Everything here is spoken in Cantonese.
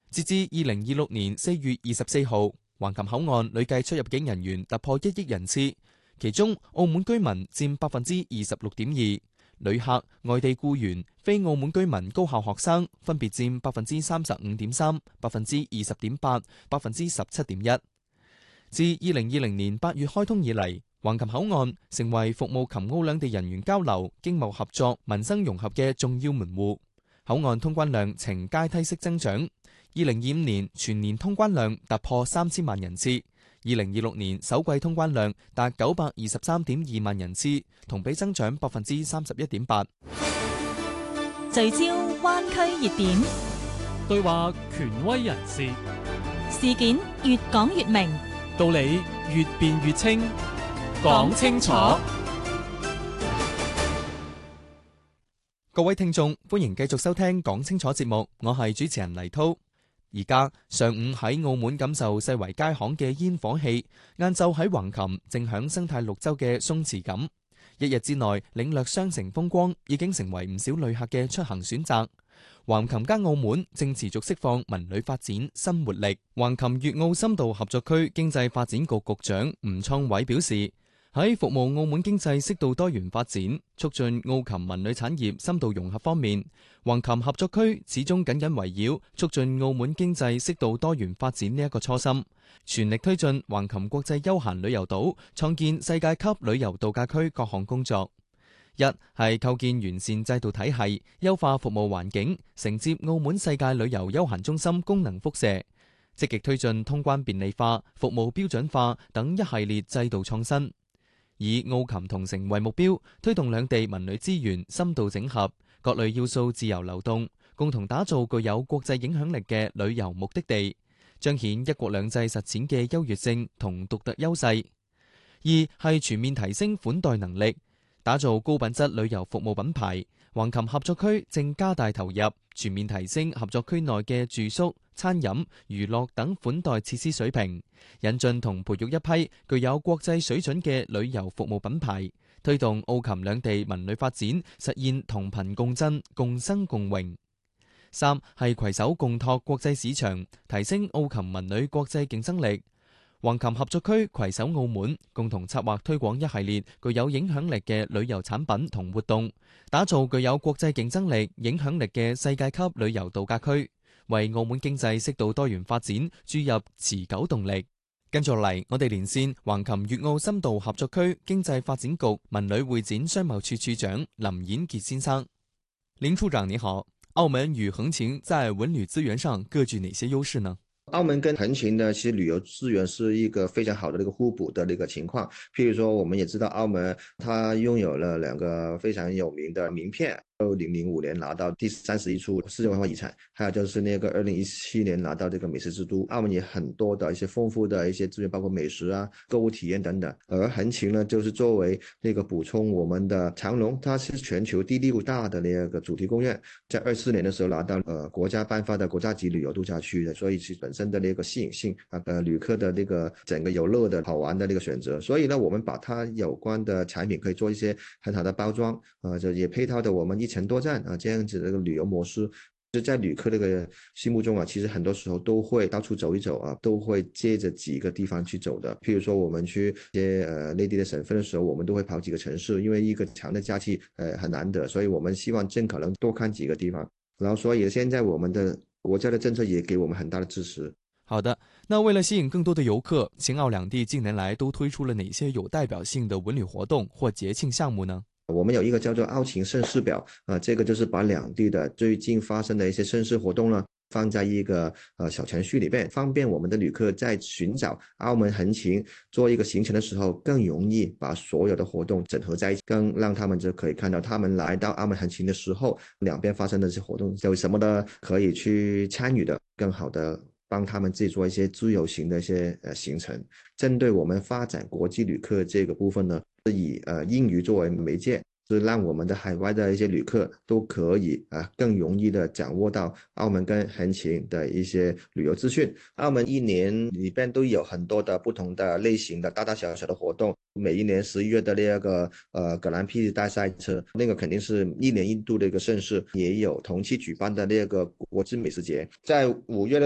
截至2026年4月24號，橫琴口岸累計出入境人員突破1億人次，其中澳門居民佔26.2%，旅客、外地僱員、非澳門居民高校學生分別佔35.3%、20.8%、17.1%。自2020年8月開通以嚟，橫琴口岸成為服務琴澳兩地人員交流、經貿合作、民生融合嘅重要門戶。口岸通關量呈階梯式增長，2025年全年通關量突破3000萬人次，2026年首季通關量達923.2萬人次，同比增長31.8%。 聚焦灣區熱點， 對話權威人士， 事件越講越明， 道理越辯越清，講清楚。 各位聽眾，歡迎繼續收聽講清楚節目，我係主持人黎濤。而家上午喺澳門感受世圍街巷嘅煙火氣，晏晝喺橫琴正享生態綠洲嘅鬆弛感。一日之內領略雙城風光，已經成為唔少旅客嘅出行選擇。橫琴加澳門正持續釋放文旅發展新活力。橫琴粵澳深度合作區經濟發展局局長吳創偉表示，喺服務澳門經濟適度多元發展、促進澳琴文旅產業深度融合方面，橫琴合作區始終緊緊圍繞促進澳門經濟適度多元發展呢一個初心，全力推進橫琴國際休閒旅遊島創建世界級旅遊度假區各項工作。一係構建完善制度體系，優化服務環境，承接澳門世界旅遊休閒中心功能輻射，積極推進通關便利化、服務標準化等一系列制度創新。以澳琴同城為目標，推動兩地文旅資源深度整合，各類要素自由流動，共同打造具有國際影響力嘅旅遊目的地，彰顯一國兩制實踐嘅優越性同獨特優勢。二係全面提升款待能力，打造高品質旅遊服務品牌。橫琴合作區正加大投入，全面提升合作區內嘅住宿、餐飲、娛樂等款待設施水平，引進同培育一批具有國際水準嘅旅遊服務品牌，推動澳琴兩地文旅發展實現同頻共振、共生共榮。三係攜手共拓國際市場，提升澳琴文旅國際競爭力。橫琴合作區攜手澳門，共同策劃推廣一系列具有影響力嘅旅遊產品同活動，打造具有國際競爭力、影響力嘅世界級旅遊度假區，為澳門經濟適度多元發展注入持久動力。跟住嚟，我哋連線橫琴粵澳深度合作區經濟發展局文旅會展商貿處處長林演傑先生。林處長你好，澳門與橫琴在文旅資源上各具哪些優勢呢？ 澳門跟橫琴呢，其實旅遊資源是一個非常好的互補的情況。譬如說，我們也知道澳門它擁有了兩個非常有名的名片，2005年拿到第31處世界文化遺產，還有就是那個2017年拿到這個美食之都。澳門也很多的一些豐富的一些資源，包括美食啊、購物體驗等等。而橫琴呢，就是作為那個補充我們的長隆，它是全球第6大的那個主題公園，在24年的時候拿到國家頒發的國家級旅遊度假區的，所以其本身的那個吸引性啊，旅客的那個整個遊樂的好玩的那個選擇。所以呢，我們把它有關的產品可以做一些很好的包裝，就也配套的我們一程多站啊這樣子的旅遊模式。就在旅客那個心目中啊，其實很多時候都會到處走一走啊，都會借着幾個地方去走的。譬如說我們去一些內地的省份的時候，我們都會跑幾個城市，因為一個長的假期很難得，所以我們希望盡可能多看幾個地方。然後所以現在我們的國家的政策也給我們很大的支持。 好的，那為了吸引更多的遊客，秦澳兩地近年來都推出了哪些有代表性的文旅活動或節慶項目呢？ 我們有一個叫做澳琴盛事表啊，這個就是把兩地的最近發生的一些盛事活動呢，放在一個小程序裏邊，方便我們的旅客在尋找澳門橫琴做一個行程的時候，更容易把所有的活動整合在一起，更讓他們就可以看到他們來到澳門橫琴的時候，兩邊發生的這些活動有什麼的可以去參與的，更好的幫他們自己做一些自由行的一些行程。針對我們發展國際旅客這個部分呢，是以英語作為媒介，是讓我們的海外的一些旅客都可以更容易的掌握到澳門跟橫琴的一些旅遊資訊。澳門一年裏邊都有很多的不同的類型的大大小小的活動，每一年11月的那個格蘭披治大賽車，那個肯定是一年一度的一個盛事，也有同期舉辦的那個國際美食節。在5月的